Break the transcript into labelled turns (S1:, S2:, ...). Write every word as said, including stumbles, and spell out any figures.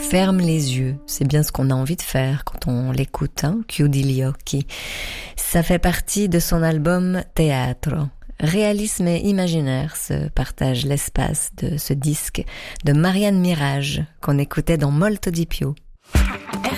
S1: ferme les yeux. C'est bien ce qu'on a envie de faire quand on l'écoute, hein, Chiudi gli occhi. Ça fait partie de son album Teatro. Réalisme et imaginaire se partagent l'espace de ce disque de Marianne Mirage qu'on écoutait dans Molto di più.